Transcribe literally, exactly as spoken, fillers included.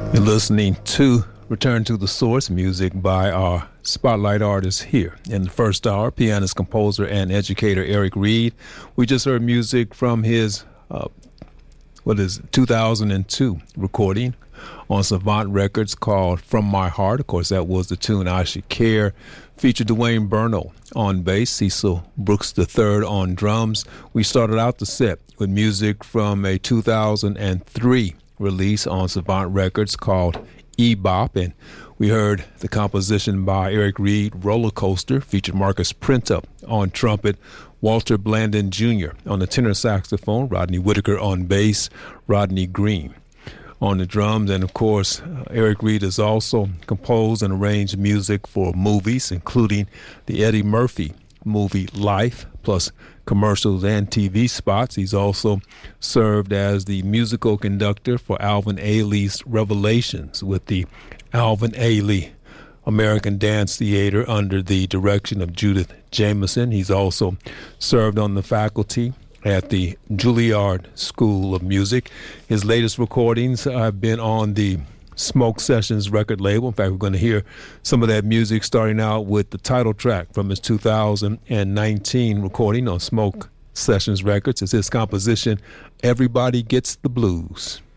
You're listening to Return to the Source, music by our spotlight artist here. In the first hour, pianist, composer, and educator Eric Reed. We just heard music from his, uh, what is it, two thousand two recording on Savant Records called From My Heart. Of course, that was the tune I Should Care. Featured Dwayne Burno on bass, Cecil Brooks the third on drums. We started out the set with music from a two thousand three release on Savant Records called E-Bop, and we heard the composition by Eric Reed, Roller Coaster, featured Marcus Printup on trumpet, Walter Blandon Junior on the tenor saxophone, Rodney Whitaker on bass, Rodney Green on the drums, and of course, uh, Eric Reed has also composed and arranged music for movies, including the Eddie Murphy movie Life, plus commercials and T V spots. He's also served as the musical conductor for Alvin Ailey's Revelations with the Alvin Ailey American Dance Theater under the direction of Judith Jameson. He's also served on the faculty at the Juilliard School of Music. His latest recordings have been on the Smoke Sessions record label. In fact, we're going to hear some of that music starting out with the title track from his two thousand nineteen recording on Smoke Sessions Records. It's his composition, Everybody Gets the Blues.